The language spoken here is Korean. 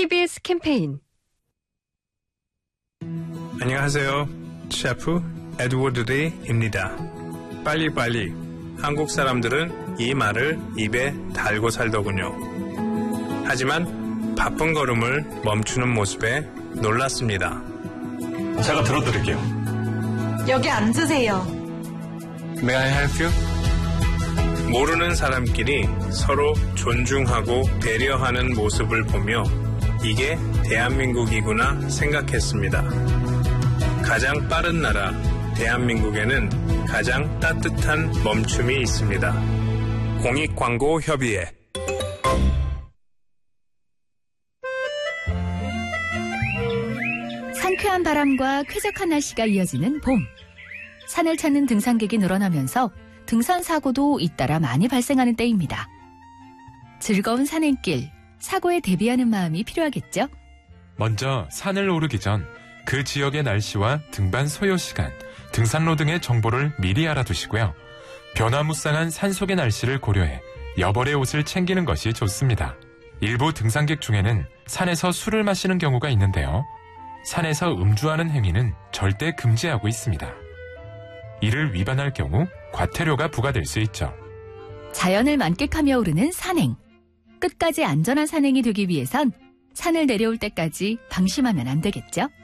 TBS 캠페인. 안녕하세요. 셰프 에드워드 데이입니다. 빨리빨리. 한국 사람들은 이 말을 입에 달고 살더군요. 하지만 바쁜 걸음을 멈추는 모습에 놀랐습니다. 제가 들어드릴게요. 여기 앉으세요. May I help you? 모르는 사람끼리 서로 존중하고 배려하는 모습을 보며 이게 대한민국이구나 생각했습니다. 가장 빠른 나라 대한민국에는 가장 따뜻한 멈춤이 있습니다. 공익광고협의회. 상쾌한 바람과 쾌적한 날씨가 이어지는 봄. 산을 찾는 등산객이 늘어나면서 등산 사고도 잇따라 많이 발생하는 때입니다. 즐거운 산행길, 사고에 대비하는 마음이 필요하겠죠? 먼저 산을 오르기 전 그 지역의 날씨와 등반 소요 시간, 등산로 등의 정보를 미리 알아두시고요. 변화무쌍한 산속의 날씨를 고려해 여벌의 옷을 챙기는 것이 좋습니다. 일부 등산객 중에는 산에서 술을 마시는 경우가 있는데요. 산에서 음주하는 행위는 절대 금지하고 있습니다. 이를 위반할 경우 과태료가 부과될 수 있죠. 자연을 만끽하며 오르는 산행. 끝까지 안전한 산행이 되기 위해선 산을 내려올 때까지 방심하면 안 되겠죠?